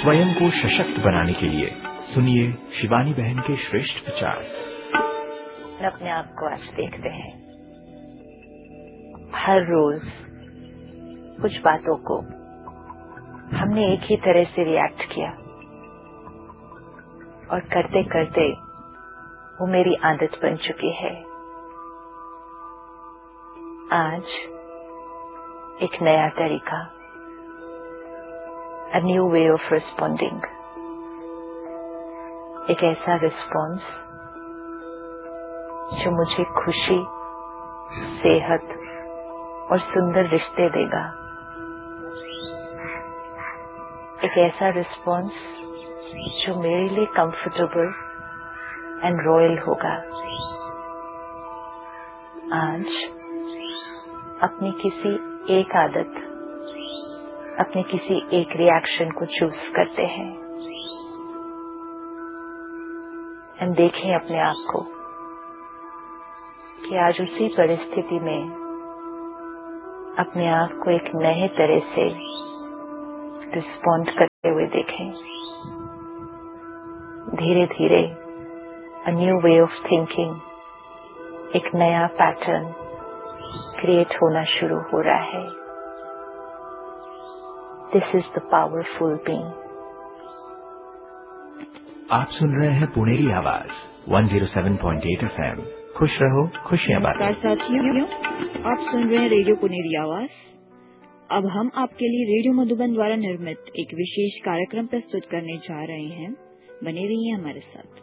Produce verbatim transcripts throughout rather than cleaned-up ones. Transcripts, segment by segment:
स्वयं को सशक्त बनाने के लिए सुनिए शिवानी बहन के श्रेष्ठ विचार। अपने आप को आज देखते हैं, हर रोज कुछ बातों को हमने एक ही तरह से रिएक्ट किया और करते करते वो मेरी आदत बन चुकी है। आज एक नया तरीका, a new way of responding, एक ऐसा रिस्पॉन्स जो मुझे खुशी, सेहत और सुंदर रिश्ते देगा। एक ऐसा रिस्पॉन्स जो मेरे लिए कंफर्टेबल एंड रॉयल होगा। आज अपनी किसी एक आदत, अपने किसी एक रिएक्शन को चूज करते हैं एंड देखें अपने आप को कि आज उसी परिस्थिति में अपने आप को एक नए तरह से रिस्पॉन्ड करते हुए देखें। धीरे धीरे a new way of thinking, एक नया पैटर्न क्रिएट होना शुरू हो रहा है। This is the powerful being. आप सुन रहे हैं पुणेरी आवाज एक सौ सात पॉइंट आठ एफ एम। खुश रहो, खुशियाँ बांटो। नमस्कार साथियों, आप सुन रहे हैं रेडियो पुणेरी आवाज। अब हम आपके लिए रेडियो मधुबन द्वारा निर्मित एक विशेष कार्यक्रम प्रस्तुत करने जा रहे हैं। बने रहिए हमारे साथ।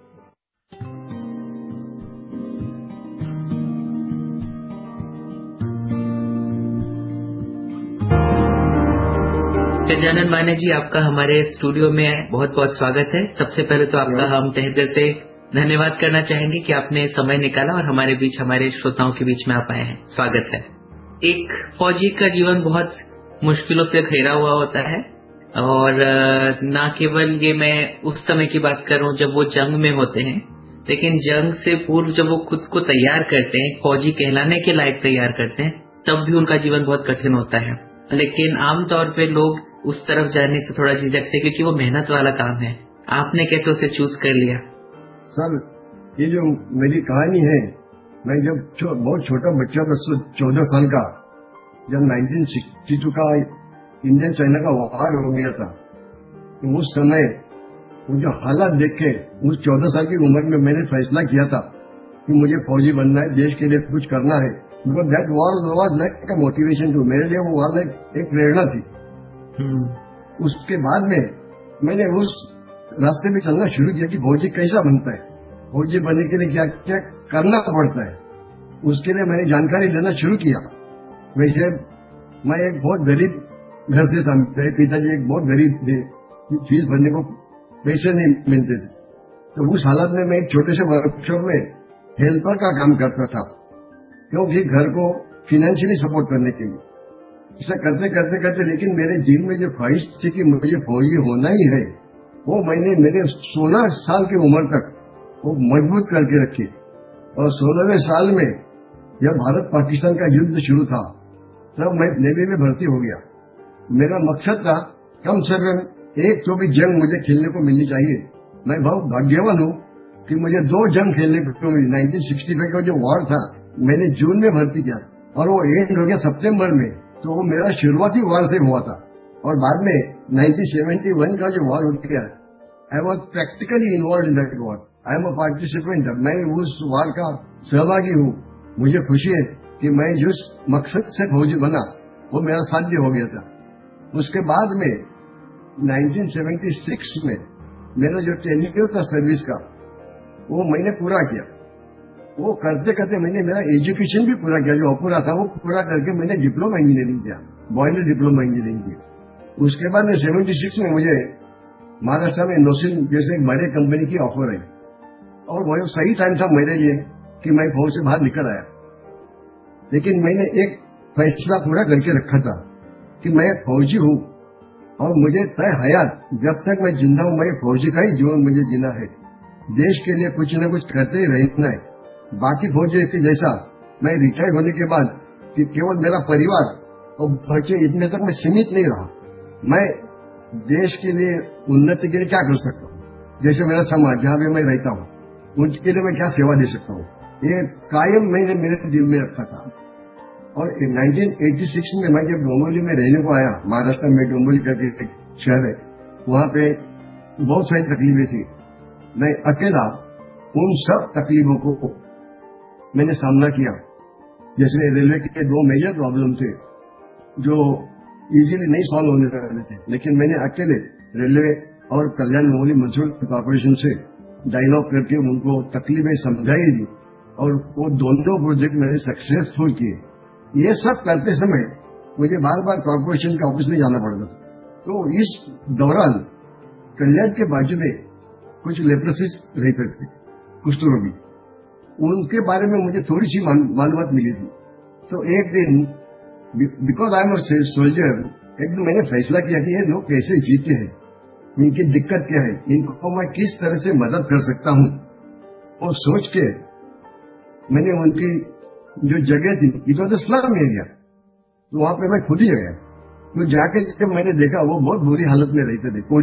गजानन माने जी, आपका हमारे स्टूडियो में बहुत बहुत स्वागत है। सबसे पहले तो आपका हम तहे दिल से धन्यवाद करना चाहेंगे कि आपने समय निकाला और हमारे बीच, हमारे श्रोताओं के बीच में आप आए हैं। स्वागत है। एक फौजी का जीवन बहुत मुश्किलों से घेरा हुआ होता है और न केवल ये मैं उस समय की बात कर रहा हूँ जब वो जंग में होते हैं, लेकिन जंग से पूर्व जब वो खुद को तैयार करते हैं, फौजी कहलाने के लायक तैयार करते हैं, तब भी उनका जीवन बहुत कठिन होता है। लेकिन आमतौर पे लोग उस तरफ जाने से थोड़ा झिझकते क्योंकि वो मेहनत वाला काम है। आपने कैसे उसे चूज कर लिया? सर, ये जो मेरी कहानी है, मैं जब छो, बहुत छोटा बच्चा था, चौदह साल का, जब उन्नीस सौ बासठ का इंडियन चाइना का वार हो गया था, तो उस समय मुझे हालात देख के उस चौदह साल की उम्र में मैंने फैसला किया था कि मुझे फौजी बनना है, देश के लिए कुछ करना है। Because that war was like a motivation to, मेरे लिए वो वार लाइक एक प्रेरणा थी। उसके बाद में मैंने उस रास्ते में चलना शुरू किया कि फौजी कैसा बनता है, फौजी बनने के लिए क्या क्या करना पड़ता है। उसके लिए मैंने जानकारी लेना शुरू किया। वैसे मैं एक बहुत गरीब घर से था, मेरे पिताजी एक बहुत गरीब थे, फीस भरने को पैसे नहीं मिलते थे। तो उस हालत में मैं एक छोटे से वर्कशॉप में हेल्पर का काम करता था, क्योंकि घर को फाइनेंशियली सपोर्ट करने के लिए। ऐसा करते करते करते लेकिन मेरे दिल में जो ख्वाहिश थी कि मुझे फौजी होना ही है, वो मैंने मेरे सोलह साल की उम्र तक वो मजबूत करके रखी। और सोलहवें साल में जब भारत पाकिस्तान का युद्ध शुरू था, तब मैं नेवी में भर्ती हो गया। मेरा मकसद था कम से कम एक तो भी जंग मुझे खेलने को मिलनी चाहिए। मैं बहुत भाग्यवान हूँ कि मुझे दो जंग खेलने को मिली। नाइनटीन सिक्सटी फाइव का जो वॉर था, मैंने जून में भर्ती किया और वो एंड हो गया सितंबर में। तो वो मेरा शुरुआती वार से हुआ था। और बाद में नाइनटीन सेवेंटी वन का जो वार हो गया, I was practically involve in that war. I am a participant, मैं उस वार का सहभागी हूँ। मुझे खुशी है कि मैं जिस मकसद से फौजी बना वो मेरा साध्य हो गया था। उसके बाद में नाइनटीन सेवेंटी सिक्स में मेरा जो टेन्योर था सर्विस का, वो मैंने पूरा किया। वो करते करते मैंने मेरा एजुकेशन भी पूरा किया, जो अपूरा था वो पूरा करके मैंने डिप्लोमा इंजीनियरिंग किया, बॉयलर डिप्लोमा इंजीनियरिंग किया। उसके बाद में सेवेंटी सिक्स में मुझे महाराष्ट्र में नोसिल जैसे एक बड़े कंपनी की ऑफर आई, और वो सही टाइम था मेरे लिए कि मैं फौज से बाहर निकल आया। लेकिन मैंने एक फैसला पूरा करके रखा था कि मैं फौजी हूँ और मुझे तय हयात जब तक मैं जिंदा हूँ, मैं फौजी का ही जीवन मुझे जीना है। देश के लिए कुछ न कुछ करते ही रहना है। बाकी फौजी के जैसा मैं रिटायर होने के बाद कि केवल मेरा परिवार और बच्चे इतने तक मैं सीमित नहीं रहा। मैं देश के लिए उन्नति के लिए क्या कर सकता हूँ, जैसे मेरा समाज जहाँ पे मैं रहता हूँ उनके लिए मैं क्या सेवा दे सकता हूँ, ये कायम मैंने मेरे दिल में रखा था। और नाइनटीन एटी सिक्स में मैं जब डोंबिवली में रहने को आया, महाराष्ट्र में डोंबिवली करके एक शहर है, वहां पे बहुत सारी तकलीफें थी। मैं अकेला उन सब तकलीफों को मैंने सामना किया। जैसे रेलवे के दो मेजर प्रॉब्लम थे जो इजीली नहीं सॉल्व होने वाले थे, लेकिन मैंने अकेले रेलवे और कल्याण डोंबिवली म्युनिसिपल कॉर्पोरेशन से डायलॉग करके उनको तकलीफें समझाई दी और वो दोनों प्रोजेक्ट मैंने सक्सेसफुल किए। ये सब करते समय मुझे बार बार कॉर्पोरेशन के ऑफिस में जाना पड़ता था। तो इस दौरान कल्याण के बाजू में कुछ लेप्रोसिस रहते थे, कुष्ठ रोगी, उनके बारे में मुझे थोड़ी सी मालूमात मिली थी। तो एक दिन, because I am a soldier, एक दिन मैंने फैसला किया कि ये लोग कैसे जीते हैं, इनकी दिक्कत क्या है, इनको मैं किस तरह से मदद कर सकता हूँ। और सोच के मैंने उनकी जो जगह थी, it was the slum area, तो वहां पे मैं खुद ही गया। तो जाके जब मैंने देखा वो बहुत बुरी हालत में रहते थे,